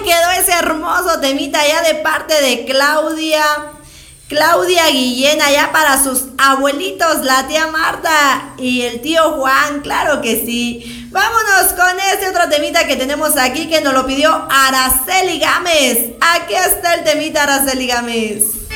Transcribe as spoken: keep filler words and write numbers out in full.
quedó ese hermoso temita ya de parte de Claudia. Claudia Guillén, allá para sus abuelitos, la tía Marta y el tío Juan, claro que sí. Vámonos con este otro temita que tenemos aquí que nos lo pidió Araceli Gámez. Aquí está el temita, Araceli Gámez.